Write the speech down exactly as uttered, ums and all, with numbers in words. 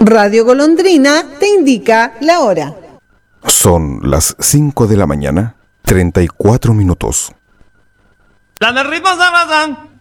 Radio Golondrina te indica la hora. Son las cinco de la mañana, treinta y cuatro minutos. ¡La del ritmo sabrosón!